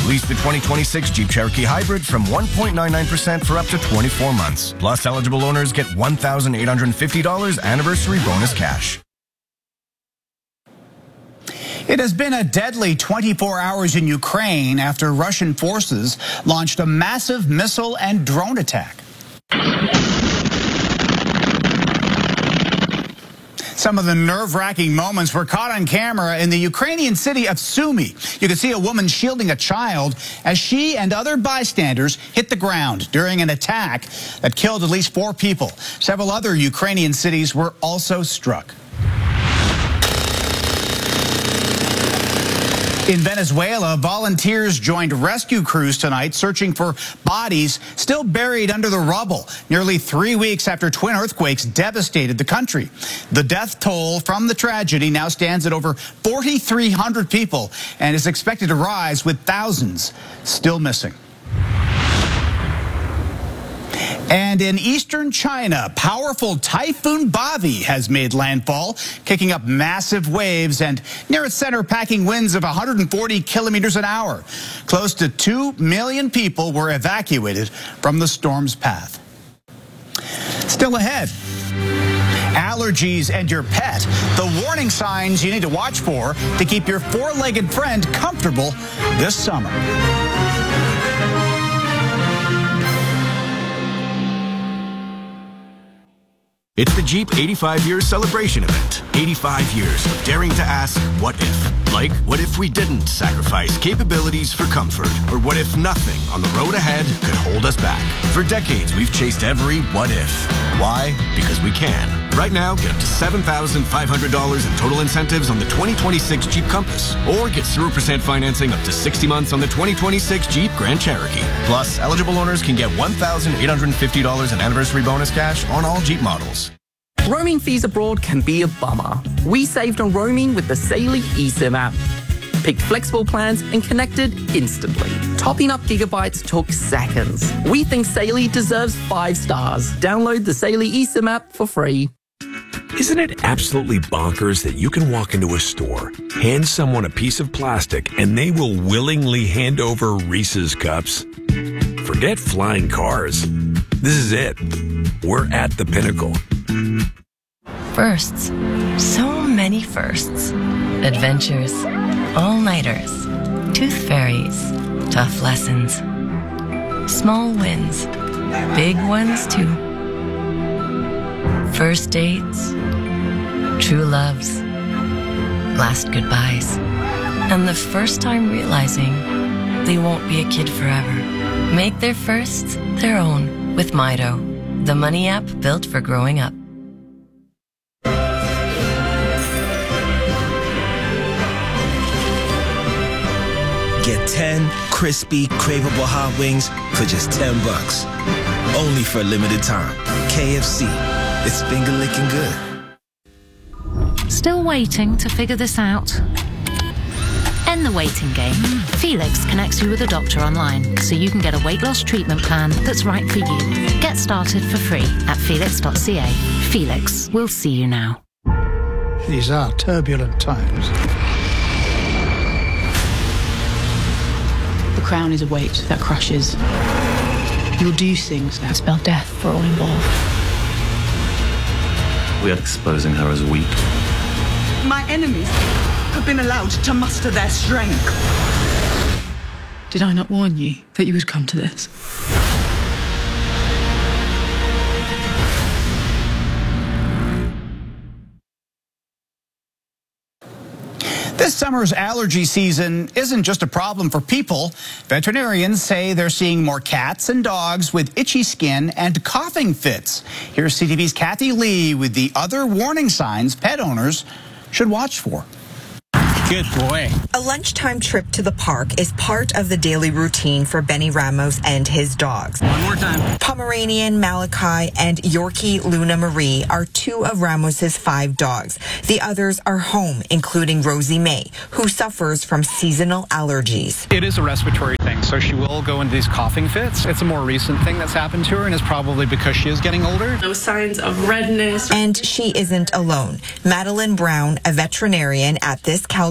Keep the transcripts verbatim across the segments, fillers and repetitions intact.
Lease the twenty twenty-six Jeep Cherokee Hybrid from one point nine nine percent for up to twenty-four months. Plus, eligible owners get one thousand eight hundred fifty dollars anniversary bonus cash. It has been a deadly twenty-four hours in Ukraine after Russian forces launched a massive missile and drone attack. Some of the nerve-wracking moments were caught on camera in the Ukrainian city of Sumy. You can see a woman shielding a child as she and other bystanders hit the ground during an attack that killed at least four people. Several other Ukrainian cities were also struck. In Venezuela, volunteers joined rescue crews tonight searching for bodies still buried under the rubble, nearly three weeks after twin earthquakes devastated the country. The death toll from the tragedy now stands at over forty-three hundred people and is expected to rise, with thousands still missing. And in eastern China, powerful Typhoon Bavi has made landfall, kicking up massive waves and near its center packing winds of one hundred forty kilometers an hour. Close to two million people were evacuated from the storm's path. Still ahead, allergies and your pet, the warning signs you need to watch for to keep your four-legged friend comfortable this summer. It's the Jeep eighty-five year celebration event. eighty-five years of daring to ask, what if? Like, what if we didn't sacrifice capabilities for comfort? Or what if nothing on the road ahead could hold us back? For decades, we've chased every what if. Why? Because we can. Right now, get up to seven thousand five hundred dollars in total incentives on the twenty twenty-six Jeep Compass. Or get zero percent financing up to sixty months on the twenty twenty-six Jeep Grand Cherokee. Plus, eligible owners can get one thousand eight hundred fifty dollars in anniversary bonus cash on all Jeep models. Roaming fees abroad can be a bummer. We saved on roaming with the Saily eSIM app. Picked flexible plans and connected instantly. Topping up gigabytes took seconds. We think Saily deserves five stars. Download the Saily eSIM app for free. Isn't it absolutely bonkers that you can walk into a store, hand someone a piece of plastic, and they will willingly hand over Reese's cups? Forget flying cars. This is it. We're at the pinnacle. Firsts. So many firsts. Adventures. All-nighters. Tooth fairies. Tough lessons. Small wins. Big ones, too. First dates. True loves. Last goodbyes. And the first time realizing they won't be a kid forever. Make their firsts their own with Mido, the money app built for growing up. Get ten crispy, craveable hot wings for just ten bucks. Only for a limited time. K F C. It's finger licking good. Still waiting to figure this out? End the waiting game. Felix connects you with a doctor online, so you can get a weight loss treatment plan that's right for you. Get started for free at felix dot c a. Felix, we'll see you now. These are turbulent times. The crown is a weight that crushes. You'll do things that spell death for all involved. We are exposing her as weak. My enemies have been allowed to muster their strength. Did I not warn you that you would come to this? This summer's allergy season isn't just a problem for people. Veterinarians say they're seeing more cats and dogs with itchy skin and coughing fits. Here's C T V's Kathy Lee with the other warning signs pet owners should watch for. Good boy. A lunchtime trip to the park is part of the daily routine for Benny Ramos and his dogs. One more time. Pomeranian Malachi and Yorkie Luna Marie are two of Ramos's five dogs. The others are home, including Rosie May, who suffers from seasonal allergies. It is a respiratory thing, so she will go into these coughing fits. It's a more recent thing that's happened to her, and it's probably because she is getting older. No signs of redness. And she isn't alone. Madeline Brown, a veterinarian at this Calgary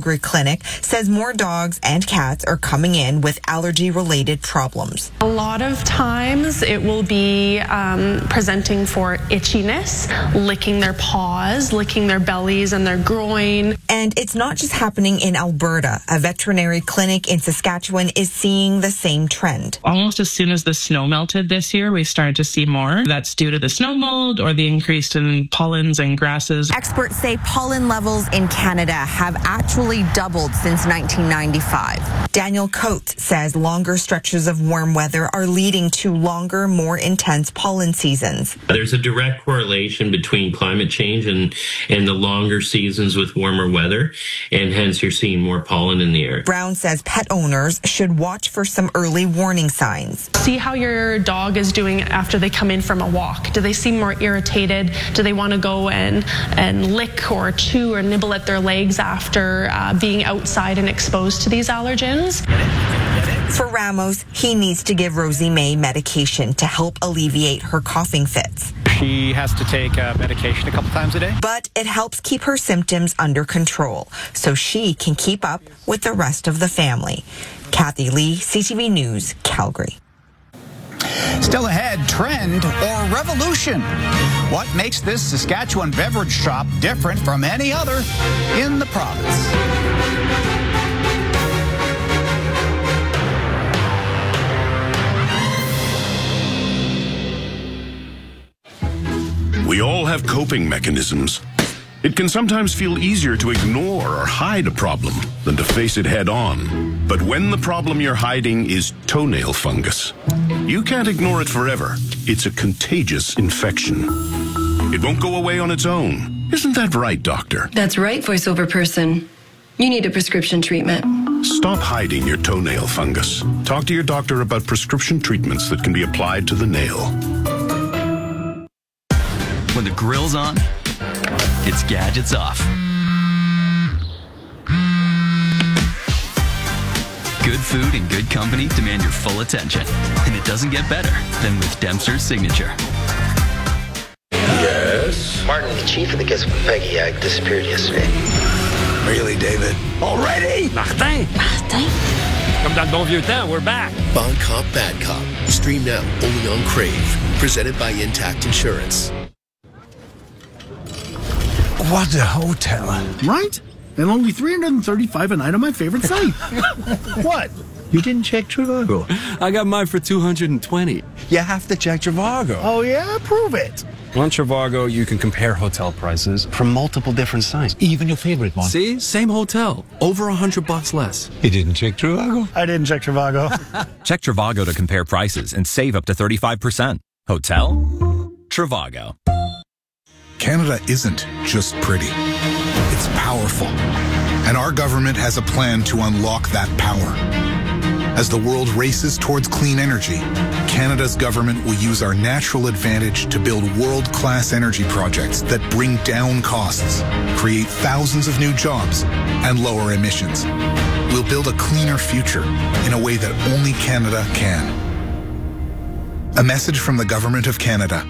Calgary clinic says more dogs and cats are coming in with allergy-related problems. A lot of times it will be um, presenting for itchiness, licking their paws, licking their bellies and their groin. And it's not just happening in Alberta. A veterinary clinic in Saskatchewan is seeing the same trend. Almost as soon as the snow melted this year, we started to see more. That's due to the snow mold or the increase in pollens and grasses. Experts say pollen levels in Canada have actually doubled since nineteen ninety-five. Daniel Coates says longer stretches of warm weather are leading to longer, more intense pollen seasons. There's a direct correlation between climate change and, and the longer seasons with warmer weather, and hence you're seeing more pollen in the air. Brown says pet owners should watch for some early warning signs. See how your dog is doing after they come in from a walk. Do they seem more irritated? Do they want to go and, and lick or chew or nibble at their legs after uh, being outside and exposed to these allergens? For Ramos, he needs to give Rosie May medication to help alleviate her coughing fits. She has to take uh, medication a couple times a day. But it helps keep her symptoms under control so she can keep up with the rest of the family. Kathy Lee, C T V News, Calgary. Still ahead, trend or revolution? What makes this Saskatchewan beverage shop different from any other in the province? We all have coping mechanisms. It can sometimes feel easier to ignore or hide a problem than to face it head on. But when the problem you're hiding is toenail fungus, you can't ignore it forever. It's a contagious infection. It won't go away on its own. Isn't that right, doctor? That's right, voiceover person. You need a prescription treatment. Stop hiding your toenail fungus. Talk to your doctor about prescription treatments that can be applied to the nail. When the grill's on, it's gadgets off. Good food and good company demand your full attention. And it doesn't get better than with Dempster's Signature. Yes? Martin, the chief of the Gizmo Peggy Act disappeared yesterday. Really, David? Already? Martin! Martin? Comme dans le bon vieux temps, we're back. Bon Cop, Bad Cop. Stream now only on Crave. Presented by Intact Insurance. What a hotel. Right? And only three hundred thirty-five a night on my favorite site. What? You didn't check Trivago? I got mine for two hundred twenty. You have to check Trivago. Oh, yeah? Prove it. On Trivago, you can compare hotel prices from multiple different sites. Even your favorite one. See? Same hotel. Over a hundred bucks less. You didn't check Trivago? I didn't check Trivago. Check Trivago to compare prices and save up to thirty-five percent. Hotel? Trivago. Canada isn't just pretty. It's powerful. And our government has a plan to unlock that power. As the world races towards clean energy, Canada's government will use our natural advantage to build world-class energy projects that bring down costs, create thousands of new jobs, and lower emissions. We'll build a cleaner future in a way that only Canada can. A message from the Government of Canada.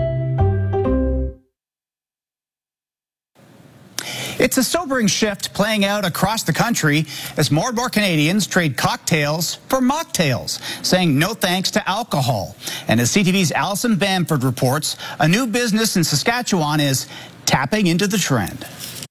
It's a sobering shift playing out across the country as more and more Canadians trade cocktails for mocktails, saying no thanks to alcohol. And as C T V's Alison Bamford reports, a new business in Saskatchewan is tapping into the trend.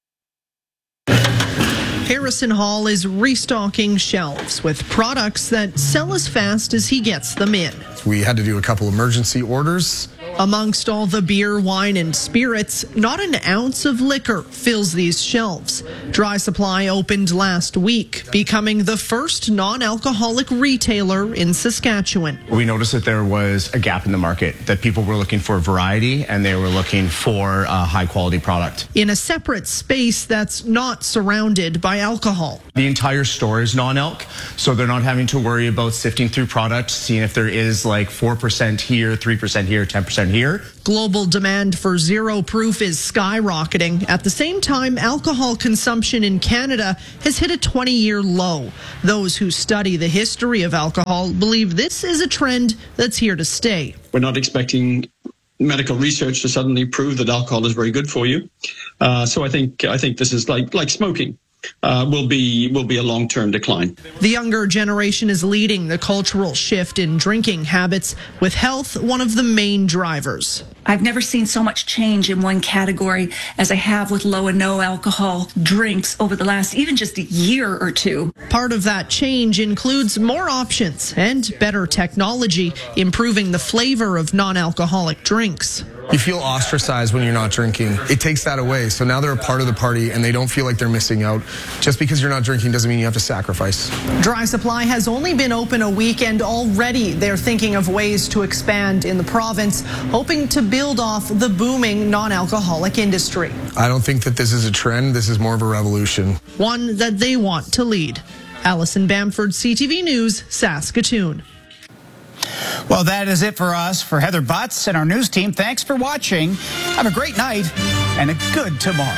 Harrison Hall is restocking shelves with products that sell as fast as he gets them in. We had to do a couple emergency orders. Amongst all the beer, wine, and spirits, not an ounce of liquor fills these shelves. Dry Supply opened last week, becoming the first non-alcoholic retailer in Saskatchewan. We noticed that there was a gap in the market, that people were looking for variety and they were looking for a high-quality product. In a separate space that's not surrounded by alcohol. The entire store is non-alc, so they're not having to worry about sifting through products, seeing if there is like four percent here, three percent here, ten percent here. Global demand for zero proof is skyrocketing. At the same time, alcohol consumption in Canada has hit a twenty-year low. Those who study the history of alcohol believe this is a trend that's here to stay. We're not expecting medical research to suddenly prove that alcohol is very good for you. Uh, so I think I think this is like like smoking. uh, will be will be a long-term decline. The younger generation is leading the cultural shift in drinking habits, with health one of the main drivers. I've never seen so much change in one category as I have with low and no alcohol drinks over the last even just a year or two. Part of that change includes more options and better technology, improving the flavor of non-alcoholic drinks. You feel ostracized when you're not drinking. It takes that away. So now they're a part of the party and they don't feel like they're missing out. Just because you're not drinking doesn't mean you have to sacrifice. Dry Supply has only been open a week and already they're thinking of ways to expand in the province, hoping to build off the booming non-alcoholic industry. I don't think that this is a trend. This is more of a revolution. One that they want to lead. Allison Bamford, C T V News, Saskatoon. Well, that is it for us. For Heather Butts and our news team, thanks for watching. Have a great night and a good tomorrow.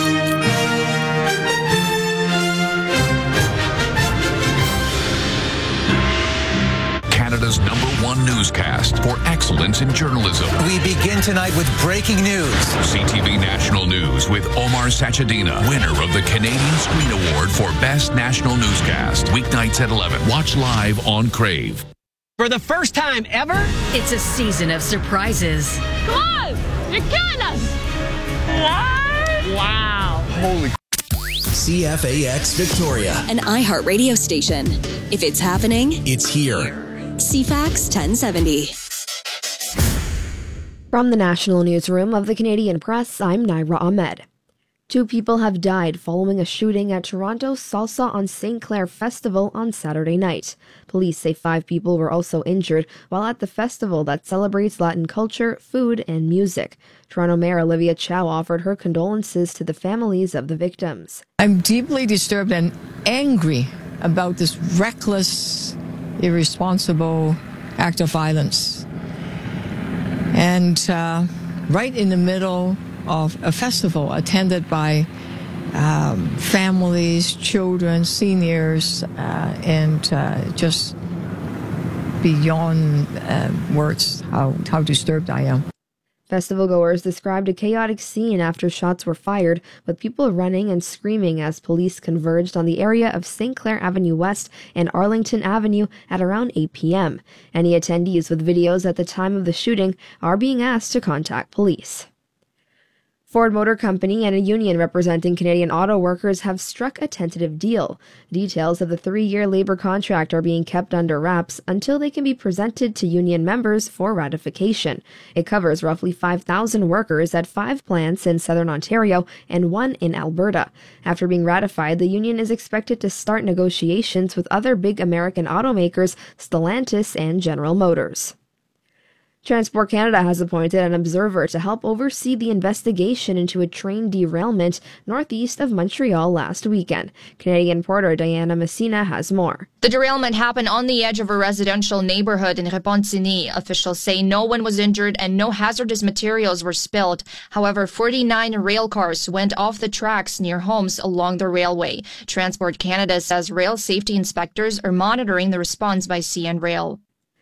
Canada's number one newscast for excellence in journalism. We begin tonight with breaking news. C T V National News with Omar Sachedina, winner of the Canadian Screen Award for Best National Newscast. Weeknights at eleven. Watch live on Crave. For the first time ever, it's a season of surprises. Come on! You're killing us! What? Wow. Holy C F A X Victoria. An iHeart radio station. If it's happening, it's here. C FAX ten seventy. From the National Newsroom of the Canadian Press, I'm Naira Ahmed. Two people have died following a shooting at Toronto's Salsa on Saint Clair Festival on Saturday night. Police say five people were also injured while at the festival that celebrates Latin culture, food, and music. Toronto Mayor Olivia Chow offered her condolences to the families of the victims. I'm deeply disturbed and angry about this reckless, irresponsible act of violence. And uh, right in the middle of a festival attended by um, families, children, seniors, uh, and uh, just beyond uh, words how, how disturbed I am. Festival goers described a chaotic scene after shots were fired, with people running and screaming as police converged on the area of Saint Clair Avenue West and Arlington Avenue at around eight p.m. Any attendees with videos at the time of the shooting are being asked to contact police. Ford Motor Company and a union representing Canadian auto workers have struck a tentative deal. Details of the three-year labor contract are being kept under wraps until they can be presented to union members for ratification. It covers roughly five thousand workers at five plants in southern Ontario and one in Alberta. After being ratified, the union is expected to start negotiations with other big American automakers, Stellantis and General Motors. Transport Canada has appointed an observer to help oversee the investigation into a train derailment northeast of Montreal last weekend. Canadian reporter Diana Messina has more. The derailment happened on the edge of a residential neighborhood in Repentigny. Officials say no one was injured and no hazardous materials were spilled. However, forty-nine rail cars went off the tracks near homes along the railway. Transport Canada says rail safety inspectors are monitoring the response by C N Rail.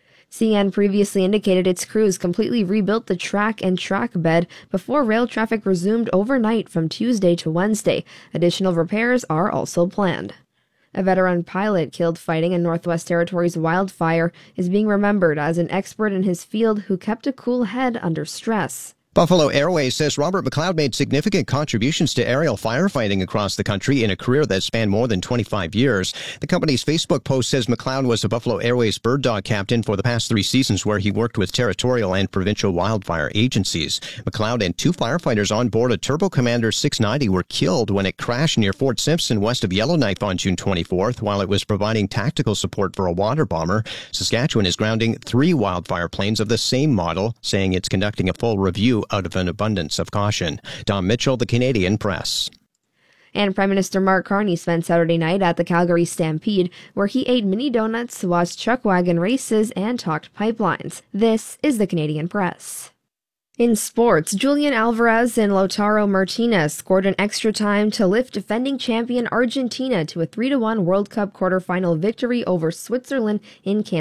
C N previously indicated its crews completely rebuilt the track and track bed before rail traffic resumed overnight from Tuesday to Wednesday. Additional repairs are also planned. A veteran pilot killed fighting in Northwest Territories wildfire is being remembered as an expert in his field who kept a cool head under stress. Buffalo Airways says Robert McLeod made significant contributions to aerial firefighting across the country in a career that spanned more than twenty-five years. The company's Facebook post says McLeod was a Buffalo Airways bird dog captain for the past three seasons where he worked with territorial and provincial wildfire agencies. McLeod and two firefighters on board a Turbo Commander six ninety were killed when it crashed near Fort Simpson west of Yellowknife on June twenty-fourth while it was providing tactical support for a water bomber. Saskatchewan is grounding three wildfire planes of the same model, saying it's conducting a full review out of an abundance of caution. Tom Mitchell, the Canadian Press. And Prime Minister Mark Carney spent Saturday night at the Calgary Stampede, where he ate mini donuts, watched chuck wagon races, and talked pipelines. This is the Canadian Press. In sports, Julian Alvarez and Lautaro Martinez scored an extra time to lift defending champion Argentina to a three to one World Cup quarterfinal victory over Switzerland in Kansas